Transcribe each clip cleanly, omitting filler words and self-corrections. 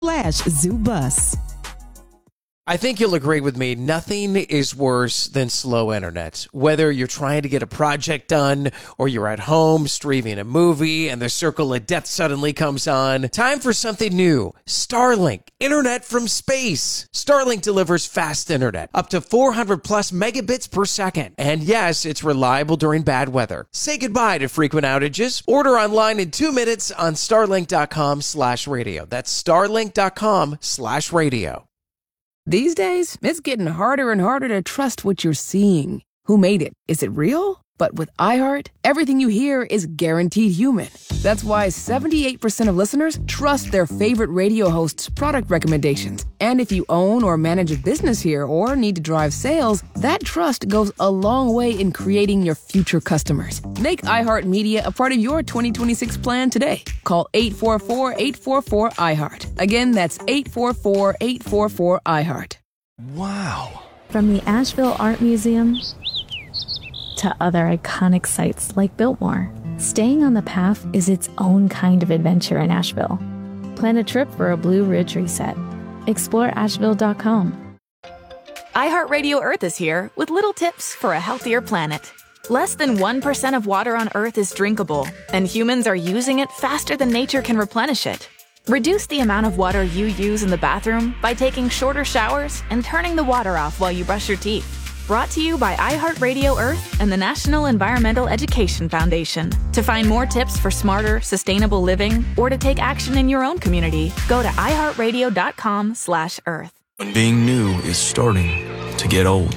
ZooBus. I think you'll agree with me. Nothing is worse than slow internet. Whether you're trying to get a project done or you're at home streaming a movie and the circle of death suddenly comes on. Time for something new. Starlink. Internet from space. Starlink delivers fast internet. Up to 400 plus megabits per second. And yes, it's reliable during bad weather. Say goodbye to frequent outages. Order online in 2 minutes on starlink.com/radio. That's starlink.com/radio. These days, it's getting harder and harder to trust what you're seeing. Who made it? Is it real? But with iHeart, everything you hear is guaranteed human. That's why 78% of listeners trust their favorite radio hosts' product recommendations. And if you own or manage a business here or need to drive sales, that trust goes a long way in creating your future customers. Make iHeartMedia a part of your 2026 plan today. Call 844-844-iHeart. Again, that's 844-844-iHeart. Wow. From the Asheville Art Museum to other iconic sites like Biltmore, staying on the path is its own kind of adventure in Asheville. Plan a trip for a Blue Ridge reset. Explore Asheville.com. iHeartRadio Earth is here with little tips for a healthier planet. Less than 1% of water on Earth is drinkable, and humans are using it faster than nature can replenish it. Reduce the amount of water you use in the bathroom by taking shorter showers and turning the water off while you brush your teeth. Brought to you by iHeartRadio Earth and the National Environmental Education Foundation. To find more tips for smarter, sustainable living or to take action in your own community, go to iHeartRadio.com/earth. Being new is starting to get old.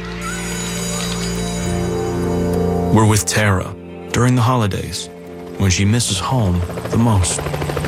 We're with Tara during the holidays when she misses home the most.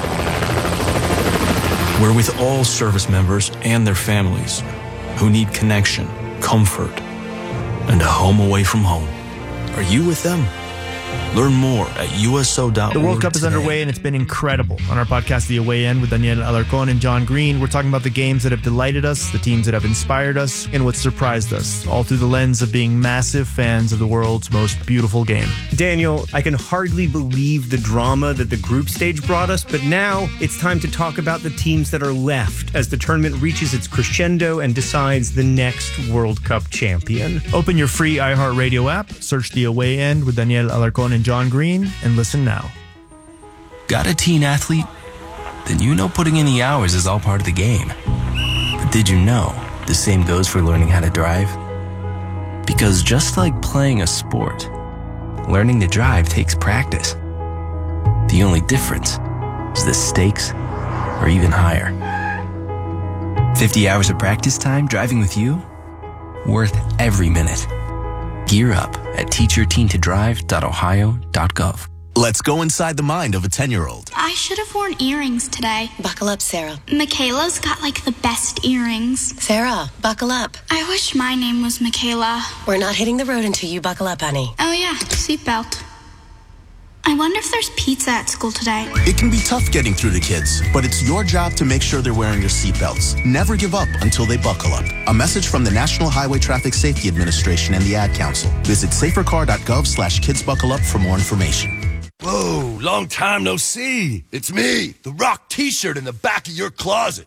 We're with all service members and their families who need connection, comfort, and a home away from home. Are you with them? Learn more at USO.org. The World Cup is underway, and it's been incredible. On our podcast, The Away End, with Daniel Alarcón and John Green, we're talking about the games that have delighted us, the teams that have inspired us, and what surprised us, all through the lens of being massive fans of the world's most beautiful game. Daniel, I can hardly believe the drama that the group stage brought us, but now it's time to talk about the teams that are left as the tournament reaches its crescendo and decides the next World Cup champion. Open your free iHeartRadio app, search The Away End with Daniel Alarcón and John Green, and listen now. Got a teen athlete? Then you know putting in the hours is all part of the game. But did you know the same goes for learning how to drive? Because just like playing a sport, learning to drive takes practice. The only difference is the stakes are even higher. 50 hours of practice time driving with you? Worth every minute. Gear up at teachyourteentodrive.ohio.gov. Let's go inside the mind of a 10-year-old. I should have worn earrings today. Buckle up, Sarah. Michaela's got like the best earrings. Sarah, buckle up. I wish my name was Michaela. We're not hitting the road until you buckle up, honey. Oh yeah, seatbelt. I wonder if there's pizza at school today. It can be tough getting through to kids, but it's your job to make sure they're wearing your seatbelts. Never give up until they buckle up. A message from the National Highway Traffic Safety Administration and the Ad Council. Visit safercar.gov/kidsbuckleup for more information. Whoa, long time no see. It's me, the Rock t-shirt in the back of your closet.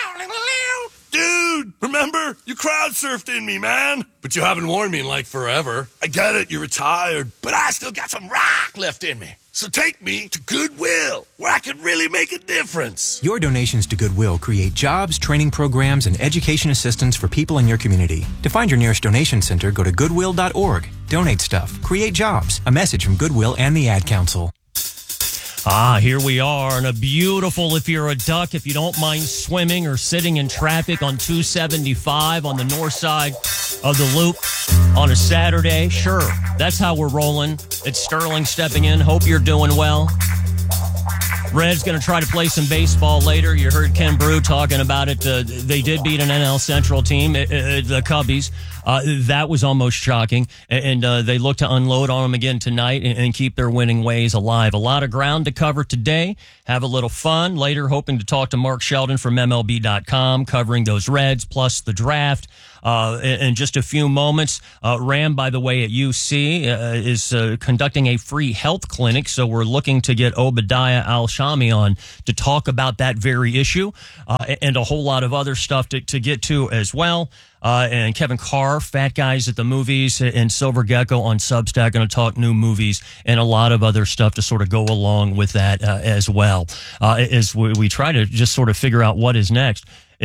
Dude, remember? You crowd surfed in me, man. But you haven't worn me in like forever. I get it, you're retired, but I still got some rock left in me. So take me to Goodwill, where I can really make a difference. Your donations to Goodwill create jobs, training programs, and education assistance for people in your community. To find your nearest donation center, go to goodwill.org. Donate stuff. Create jobs. A message from Goodwill and the Ad Council. Here we are in a beautiful, if you're a duck, if you don't mind swimming or sitting in traffic on 275 on the north side of the loop on a Saturday. Sure, that's how we're rolling. It's Sterling stepping in. Hope you're doing well. Red's going to try to play some baseball later. You heard Ken Brew talking about it. They did beat an NL Central team, the Cubbies. That was almost shocking. And they look to unload on them again tonight and keep their winning ways alive. A lot of ground to cover today. Have a little fun. Later, hoping to talk to Mark Sheldon from MLB.com, covering those Reds, plus the draft. in just a few moments. Ram, by the way, at UC is conducting a free health clinic, so we're looking to get Obadiah Al-Shami on to talk about that very issue and a whole lot of other stuff to get to as well. And Kevin Carr, Fat Guys at the Movies, and Silver Gecko on Substack going to talk new movies and a lot of other stuff to sort of go along with that as well. As we try to just sort of figure out what is next.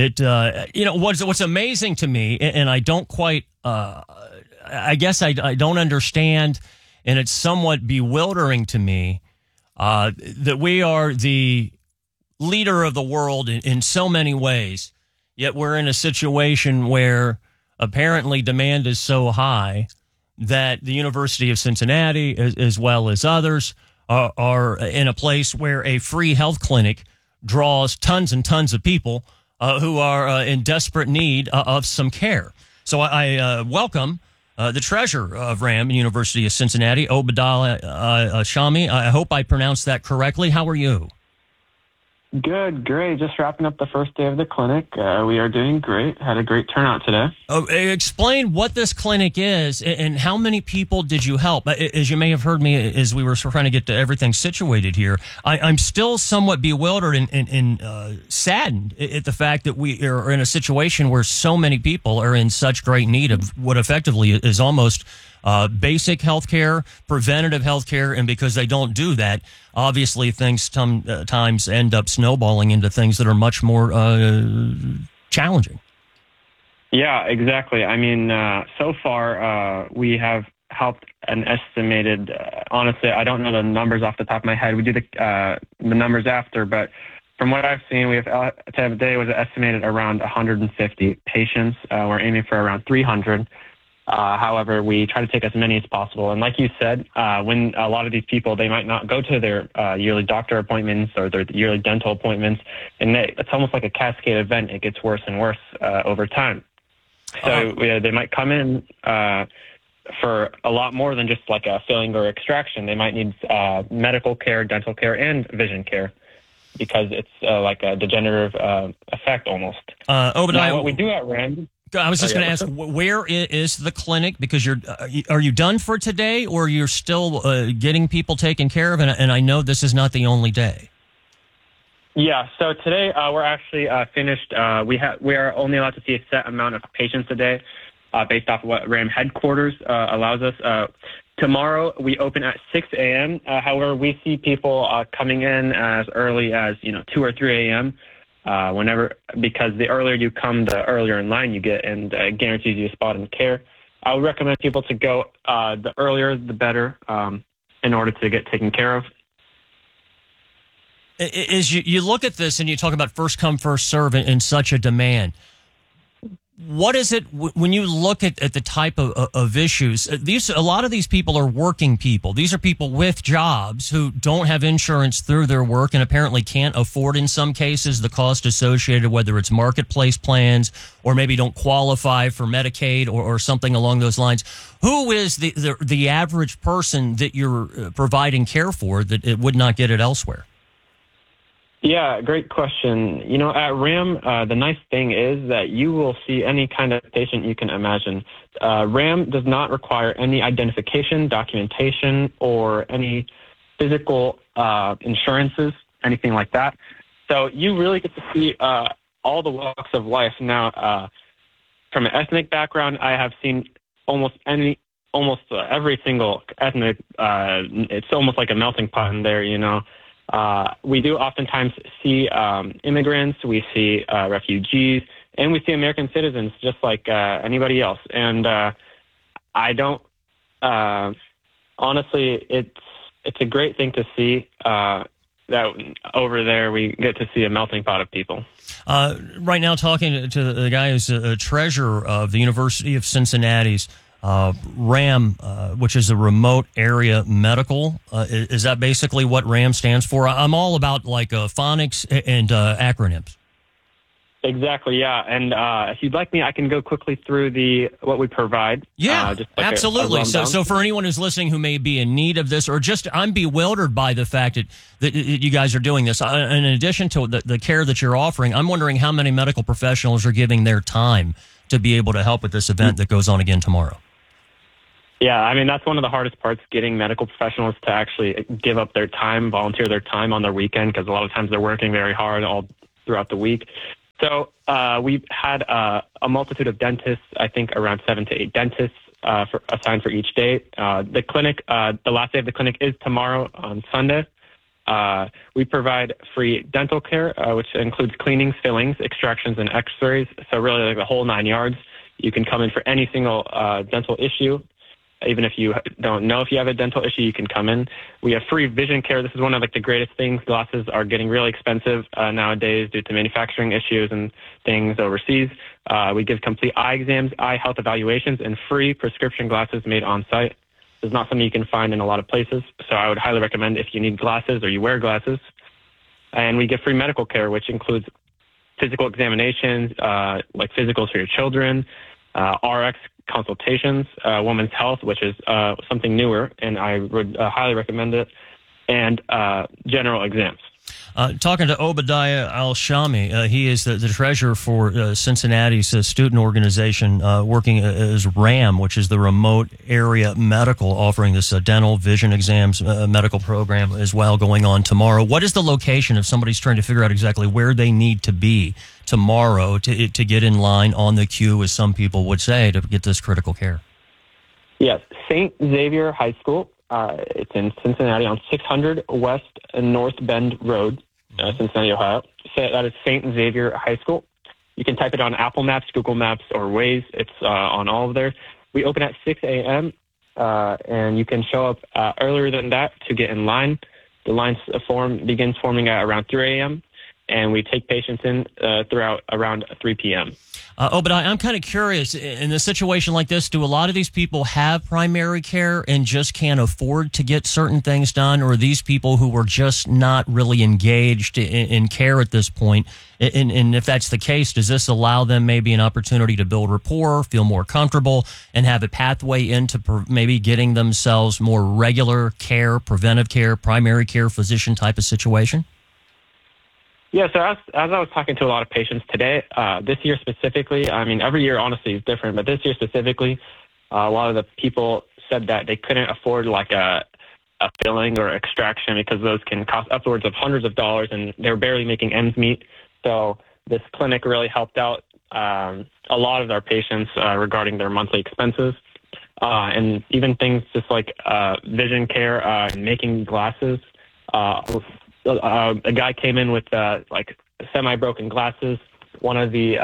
What's amazing to me, and I don't quite, I guess I don't understand, and it's somewhat bewildering to me that we are the leader of the world in so many ways. Yet we're in a situation where apparently demand is so high that the University of Cincinnati, as well as others, are in a place where a free health clinic draws tons and tons of people who are in desperate need of some care. So I welcome the treasurer of RAM, University of Cincinnati, Obadiah Al-Shami. I hope I pronounced that correctly. How are you? Good, great. Just wrapping up the first day of the clinic. We are doing great. Had a great turnout today. Explain what this clinic is and how many people did you help? As you may have heard me as we were trying to get to everything situated here, I'm still somewhat bewildered and saddened at the fact that we are in a situation where so many people are in such great need of what effectively is almost basic health care, preventative health care, and because they don't do that, obviously things sometimes end up snowballing into things that are much more challenging. Yeah, exactly. I mean, so far we have helped an estimated, honestly, I don't know the numbers off the top of my head. We do the numbers after, but from what I've seen, we have today was estimated around 150 patients. We're aiming for around 300. However, we try to take as many as possible. And like you said, when a lot of these people, they might not go to their yearly doctor appointments or their yearly dental appointments, and it's almost like a cascade event. It gets worse and worse over time. So they might come in for a lot more than just like a filling or extraction. They might need medical care, dental care, and vision care because it's like a degenerative effect almost. Obadiah, now, what we do at RAM... I was just going to ask, where is the clinic? Because are you done for today, or you're still getting people taken care of? And I know this is not the only day. Yeah. So today we're actually finished. We are only allowed to see a set amount of patients a day, based off of what RAM headquarters allows us. Tomorrow we open at 6 a.m. However, we see people coming in as early as 2 or 3 a.m. Whenever, because the earlier you come, the earlier in line you get, and guarantees you a spot in care. I would recommend people to go the earlier, the better, in order to get taken care of. As you look at this and you talk about first come, first serve and such a demand, what is it when you look at the type of issues? A lot of these people are working people. These are people with jobs who don't have insurance through their work and apparently can't afford, in some cases, the cost associated, whether it's marketplace plans or maybe don't qualify for Medicaid or something along those lines. Who is the average person that you're providing care for that it would not get it elsewhere? Yeah, great question. At RAM, the nice thing is that you will see any kind of patient you can imagine. RAM does not require any identification, documentation, or any physical insurances, anything like that. So you really get to see all the walks of life. Now, from an ethnic background, I have seen almost every single ethnic. It's almost like a melting pot in there, We do oftentimes see immigrants, we see refugees, and we see American citizens just like anybody else. And I don't, honestly, it's a great thing to see that over there we get to see a melting pot of people. Right now, talking to the guy who's a treasurer of the University of Cincinnati's RAM, which is a remote area medical. Is that basically what RAM stands for? I'm all about phonics and acronyms. Exactly, yeah. And if you'd like me, I can go quickly through what we provide. Yeah, absolutely. So for anyone who's listening who may be in need of this, or just I'm bewildered by the fact that you guys are doing this. In addition to the care that you're offering, I'm wondering how many medical professionals are giving their time to be able to help with this event that goes on again tomorrow? Yeah, I mean, that's one of the hardest parts, getting medical professionals to actually give up their time, volunteer their time on their weekend, because a lot of times they're working very hard all throughout the week. So we've had a multitude of dentists, I think around 7 to 8 dentists assigned for each day. The clinic, the last day of the clinic is tomorrow on Sunday. We provide free dental care, which includes cleanings, fillings, extractions, and x-rays. So really like the whole 9 yards. You can come in for any single dental issue. Even if you don't know if you have a dental issue, you can come in. We have free vision care. This is one of like the greatest things. Glasses are getting really expensive nowadays due to manufacturing issues and things overseas. We give complete eye exams, eye health evaluations, and free prescription glasses made on site. It's not something you can find in a lot of places. So I would highly recommend if you need glasses or you wear glasses. And we give free medical care, which includes physical examinations, like physicals for your children, RX consultations, women's health, which is something newer, and I would highly recommend it, and general exams. Talking to Obadiah Al-Shami, he is the treasurer for Cincinnati's student organization, working as RAM, which is the Remote Area Medical, offering this dental vision exams medical program as well going on tomorrow. What is the location if somebody's trying to figure out exactly where they need to be tomorrow to get in line on the queue, as some people would say, to get this critical care? Yes, St. Xavier High School. It's in Cincinnati on 600 West North Bend Road, Cincinnati, Ohio. So that is St. Xavier High School. You can type it on Apple Maps, Google Maps, or Waze. It's on all of there. We open at 6 a.m., and you can show up earlier than that to get in line. The line begins forming at around 3 a.m., and we take patients in throughout around 3 p.m. Obadiah, I'm kind of curious, in a situation like this, do a lot of these people have primary care and just can't afford to get certain things done, or are these people who are just not really engaged in care at this point? And if that's the case, does this allow them maybe an opportunity to build rapport, feel more comfortable, and have a pathway into maybe getting themselves more regular care, preventive care, primary care, physician type of situation? Yeah, so as I was talking to a lot of patients today, this year specifically, I mean, every year honestly is different, but this year specifically, a lot of the people said that they couldn't afford like a filling or extraction because those can cost upwards of hundreds of dollars, and they're barely making ends meet. So this clinic really helped out a lot of our patients regarding their monthly expenses, and even things just like vision care and making glasses. A guy came in with like semi-broken glasses. One of the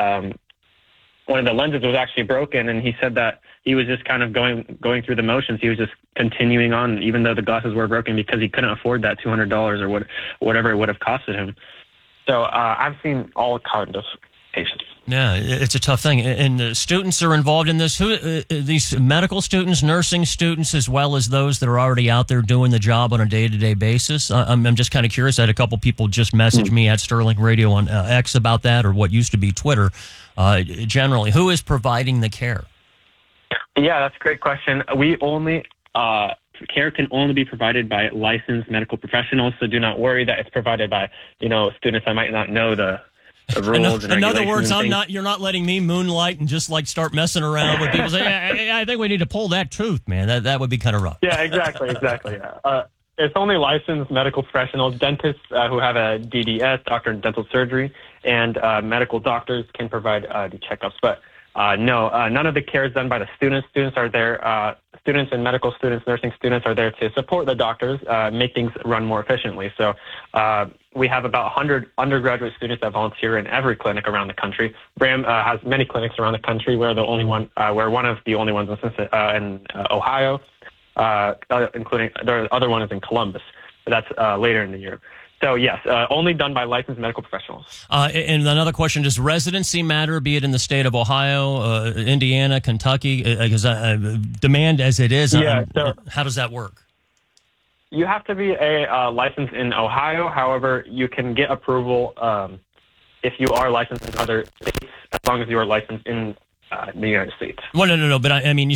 lenses was actually broken, and he said that he was just kind of going through the motions. He was just continuing on, even though the glasses were broken, because he couldn't afford that $200 or whatever it would have costed him. So I've seen all kinds of patients. Yeah, it's a tough thing. And the students are involved in this. These medical students, nursing students, as well as those that are already out there doing the job on a day-to-day basis. I'm just kind of curious. I had a couple people just message me at Sterling Radio on X about that, or what used to be Twitter. Generally, who is providing the care? Yeah, that's a great question. We only care can only be provided by licensed medical professionals, so do not worry that it's provided by students that might not know the rules. In other words, you're not letting me moonlight and just like start messing around with people. Say, I think we need to pull that tooth, man. That would be kind of rough. Yeah, exactly. Yeah. It's only licensed medical professionals, dentists who have a DDS, doctor in dental surgery, and medical doctors can provide the checkups. But no, none of the care is done by the students. Students are there. Students and medical students, nursing students are there to support the doctors, make things run more efficiently. So we have about 100 undergraduate students that volunteer in every clinic around the country. RAM has many clinics around the country. We're the only one. We're one of the only ones in Ohio, including the other one is in Columbus. But that's later in the year. So, yes, only done by licensed medical professionals. And another question, does residency matter, be it in the state of Ohio, Indiana, Kentucky? Because demand as it is, how does that work? You have to be a licensed in Ohio. However, you can get approval if you are licensed in other states, as long as you are licensed in the United States. Well, no. But I mean,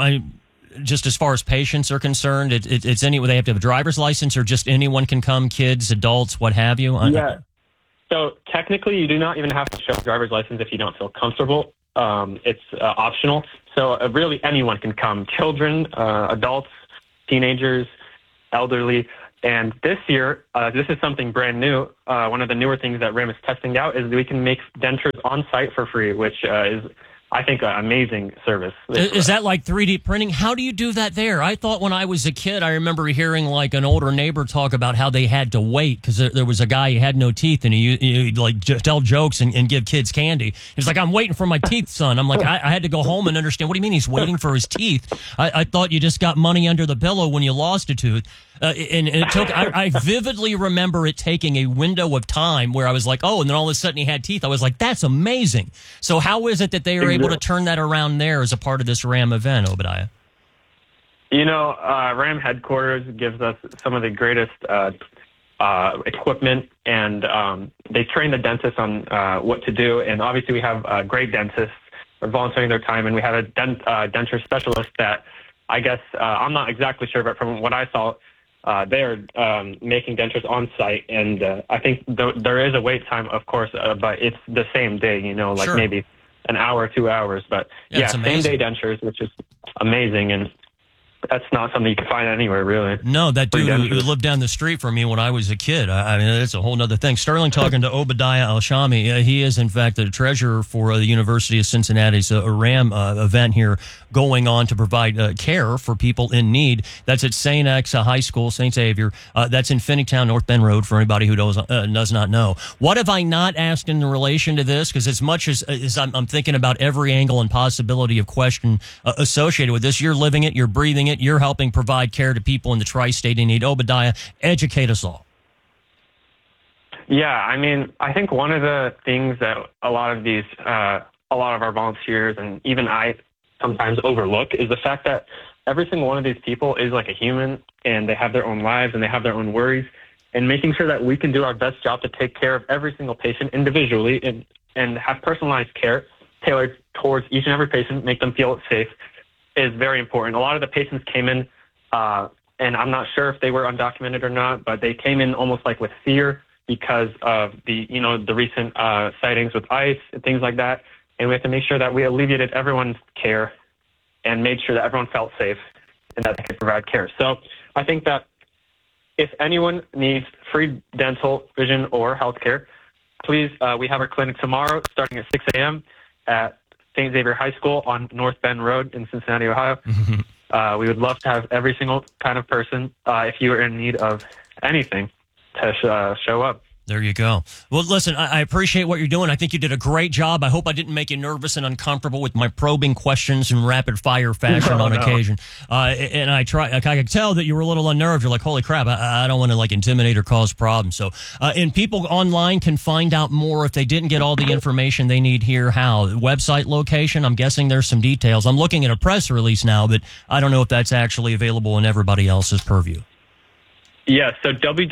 just as far as patients are concerned, it's they have to have a driver's license, or just anyone can come, kids, adults, what have you? Yeah. So technically, you do not even have to show a driver's license if you don't feel comfortable. It's optional. So really anyone can come, children, adults, teenagers, elderly. And this year, this is something brand new. One of the newer things that RIM is testing out is we can make dentures on site for free, which is, I think, an amazing service. Is that like 3D printing? How do you do that there? I thought when I was a kid, I remember hearing like an older neighbor talk about how they had to wait because there was a guy who had no teeth and he'd like tell jokes and give kids candy. He's like, I'm waiting for my teeth, son. I'm like, I had to go home and understand. What do you mean he's waiting for his teeth? I thought you just got money under the pillow when you lost a tooth. And it took, I vividly remember it taking a window of time where I was like, oh, and then all of a sudden he had teeth. I was like, that's amazing. So how is it that they are able to turn that around there as a part of this RAM event, Obadiah? RAM headquarters gives us some of the greatest equipment, and they train the dentists on what to do. And obviously we have great dentists who are volunteering their time, and we have a denture specialist that I guess I'm not exactly sure, but from what I saw, they are making dentures on site, and I think there is a wait time, of course, but it's the same day, like Sure. maybe an hour, 2 hours. But Yeah, it's same day dentures, which is amazing, and that's not something you can find anywhere, really. No, that dude who lived down the street from me when I was a kid. I mean, that's a whole other thing. Sterling talking to Obadiah Al-Shami. He is, in fact, the treasurer for the University of Cincinnati's RAM event here, going on to provide care for people in need. That's at St. X High School, St. Xavier. That's in Finneytown, North Bend Road, for anybody who does not know. What have I not asked in relation to this? Because as much as I'm thinking about every angle and possibility of question associated with this, you're living it, you're breathing it, you're helping provide care to people in the tri-state in need. Obadiah, educate us all. Yeah, I mean, I think one of the things that a lot of our volunteers and even I sometimes overlook is the fact that every single one of these people is like a human, and they have their own lives and they have their own worries, and making sure that we can do our best job to take care of every single patient individually and have personalized care tailored towards each and every patient, make them feel safe, is very important. A lot of the patients came in, and I'm not sure if they were undocumented or not, but they came in almost like with fear because of the recent sightings with ICE and things like that. And we have to make sure that we alleviated everyone's care and made sure that everyone felt safe and that they could provide care. So I think that if anyone needs free dental, vision, or health care, please, we have our clinic tomorrow starting at 6 a.m. at St. Xavier High School on North Bend Road in Cincinnati, Ohio. We would love to have every single kind of person, if you are in need of anything, to show up. There you go. Well, listen, I appreciate what you're doing. I think you did a great job. I hope I didn't make you nervous and uncomfortable with my probing questions in rapid fire fashion on occasion. And I could tell that you were a little unnerved. You're like, holy crap, I don't want to intimidate or cause problems. So, and people online can find out more if they didn't get all the information they need here. How? Website location? I'm guessing there's some details. I'm looking at a press release now, but I don't know if that's actually available in everybody else's purview. Yeah, so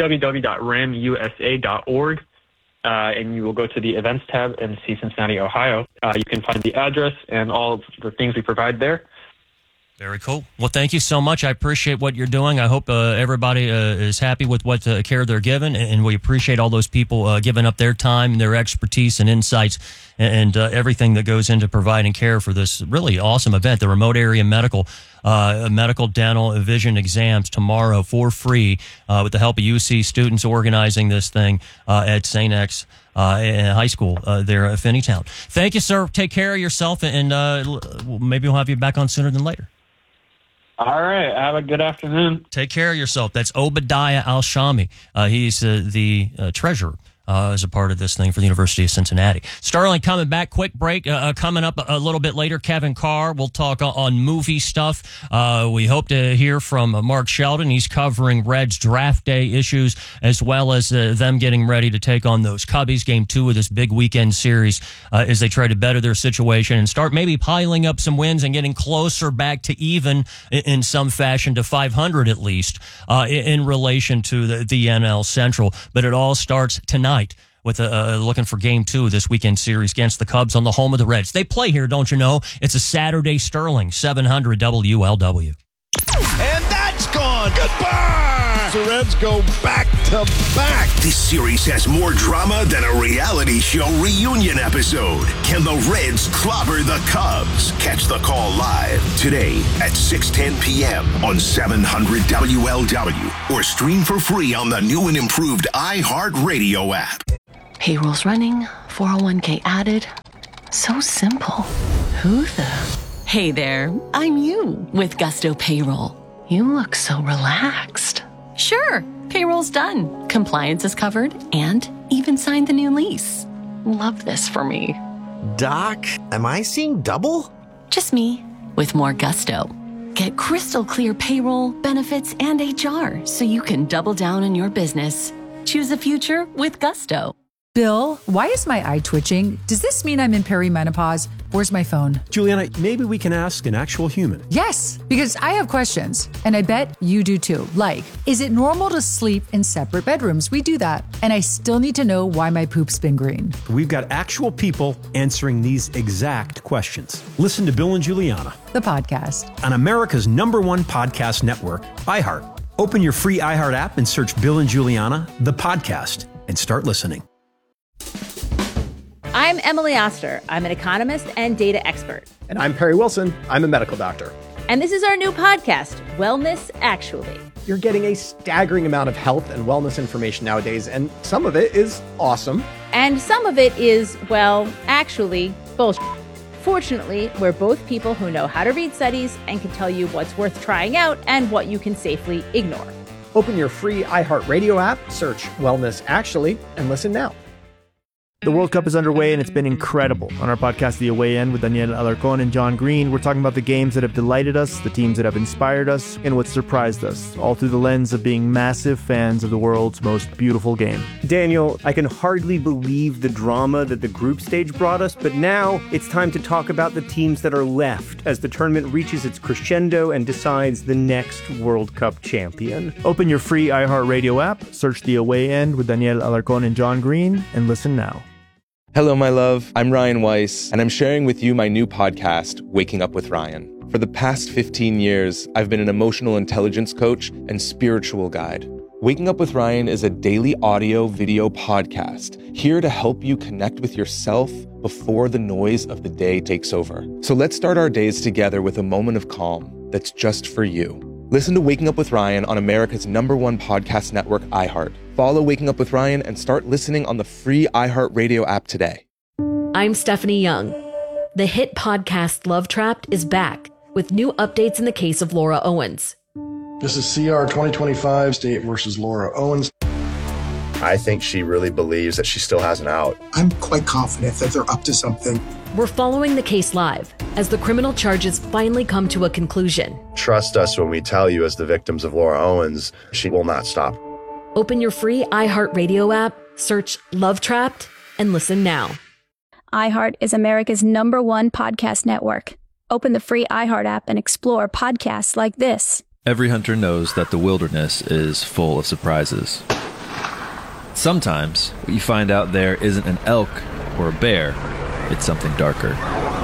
www.ramusa.org, and you will go to the events tab and see Cincinnati, Ohio. You can find the address and all of the things we provide there. Very cool. Well, thank you so much. I appreciate what you're doing. I hope everybody is happy with what care they're given, and we appreciate all those people giving up their time, their expertise, and insights, and everything that goes into providing care for this really awesome event, the Remote Area Medical Dental Vision Exams tomorrow for free with the help of UC students organizing this thing at St. X High School there at Finneytown. Thank you, sir. Take care of yourself, and maybe we'll have you back on sooner than later. All right. Have a good afternoon. Take care of yourself. That's Obadiah Al-Shami. He's the treasurer as a part of this thing for the University of Cincinnati. Sterling coming back. Quick break. Coming up a little bit later, Kevin Carr. We'll talk on movie stuff. We hope to hear from Mark Sheldon. He's covering Reds draft day issues as well as them getting ready to take on those Cubbies. Game 2 of this big weekend series as they try to better their situation and start maybe piling up some wins and getting closer back to even in some fashion to 500 at least in relation to the NL Central. But it all starts tonight with looking for Game 2 of this weekend series against the Cubs on the home of the Reds. They play here, don't you know? It's a Saturday. Sterling, 700 WLW. And that's gone. gone. Goodbye. The Reds go back to back. This series has more drama than a reality show reunion episode. Can the Reds clobber the Cubs? Catch the call live today at 6:10 p.m. on 700 WLW or stream for free on the new and improved iHeartRadio app. Payroll's running, 401k added. So simple. Who the? Hey there, I'm you with Gusto Payroll. You look so relaxed. Sure, payroll's done. Compliance is covered and even signed the new lease. Love this for me. Doc, am I seeing double? Just me with more gusto. Get crystal clear payroll, benefits, and HR so you can double down on your business. Choose a future with Gusto. Bill, why is my eye twitching? Does this mean I'm in perimenopause? Where's my phone? Juliana, maybe we can ask an actual human. Yes, because I have questions, and I bet you do too. Like, is it normal to sleep in separate bedrooms? We do that. And I still need to know why my poop's been green. We've got actual people answering these exact questions. Listen to Bill and Juliana, the podcast, on America's #1 podcast network, iHeart. Open your free iHeart app and search Bill and Juliana, the podcast, and start listening. I'm Emily Oster. I'm an economist and data expert. And I'm Perry Wilson. I'm a medical doctor. And this is our new podcast, Wellness Actually. You're getting a staggering amount of health and wellness information nowadays, and some of it is awesome. And some of it is, well, actually, bullshit. Fortunately, we're both people who know how to read studies and can tell you what's worth trying out and what you can safely ignore. Open your free iHeartRadio app, search Wellness Actually, and listen now. The World Cup is underway, and it's been incredible. On our podcast, The Away End, with Daniel Alarcón and John Green, we're talking about the games that have delighted us, the teams that have inspired us, and what surprised us, all through the lens of being massive fans of the world's most beautiful game. Daniel, I can hardly believe the drama that the group stage brought us, but now it's time to talk about the teams that are left as the tournament reaches its crescendo and decides the next World Cup champion. Open your free iHeartRadio app, search The Away End with Daniel Alarcón and John Green, and listen now. Hello, my love. I'm Ryan Weiss, and I'm sharing with you my new podcast, Waking Up with Ryan. For the past 15 years, I've been an emotional intelligence coach and spiritual guide. Waking Up with Ryan is a daily audio-video podcast here to help you connect with yourself before the noise of the day takes over. So let's start our days together with a moment of calm that's just for you. Listen to Waking Up with Ryan on America's #1 podcast network, iHeart. Follow Waking Up with Ryan and start listening on the free iHeartRadio app today. I'm Stephanie Young. The hit podcast Love Trapped is back with new updates in the case of Laura Owens. This is CR 2025, State versus Laura Owens. I think she really believes that she still has an out. I'm quite confident that they're up to something. We're following the case live as the criminal charges finally come to a conclusion. Trust us when we tell you, as the victims of Laura Owens, she will not stop. Open your free iHeartRadio app, search Love Trapped, and listen now. iHeart is America's #1 podcast network. Open the free iHeart app and explore podcasts like this. Every hunter knows that the wilderness is full of surprises. Sometimes what you find out there isn't an elk or a bear, it's something darker.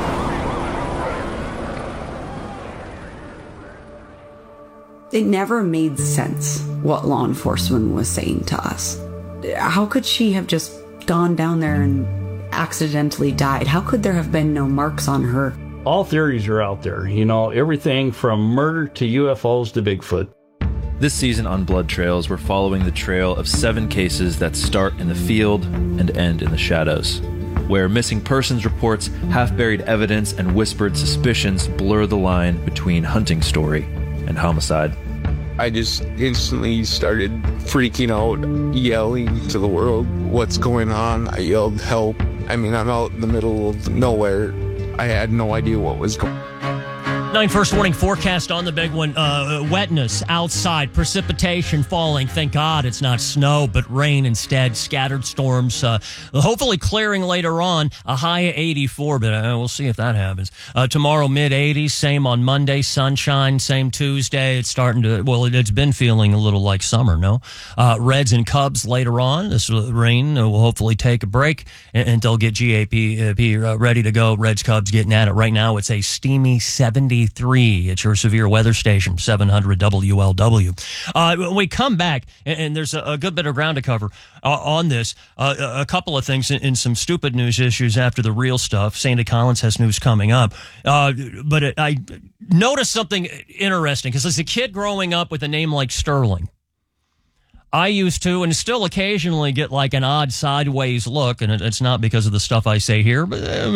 It never made sense what law enforcement was saying to us. How could she have just gone down there and accidentally died? How could there have been no marks on her? All theories are out there, everything from murder to UFOs to Bigfoot. This season on Blood Trails, we're following the trail of 7 cases that start in the field and end in the shadows, where missing persons reports, half-buried evidence, and whispered suspicions blur the line between hunting story and homicide. I just instantly started freaking out, yelling to the world, "What's going on?" I yelled, "Help." I'm out in the middle of nowhere. I had no idea what was going on. 9 first warning forecast on the big one. Wetness outside, precipitation falling. Thank God it's not snow, but rain instead. Scattered storms, hopefully clearing later on. A high of 84, but we'll see if that happens. Tomorrow, mid-80s. Same on Monday, sunshine. Same Tuesday. It's starting to, it's been feeling a little like summer, no? Reds and Cubs later on. This rain will hopefully take a break, and they'll get GAP ready to go. Reds, Cubs getting at it. Right now, it's a steamy 70 93. It's your severe weather station, 700 WLW. When we come back, and there's a good bit of ground to cover on this, a couple of things in some stupid news issues after the real stuff. Sandy Collins has news coming up. But I noticed something interesting, because as a kid growing up with a name like Sterling, I used to, and still occasionally, get like an odd sideways look, and it's not because of the stuff I say here, but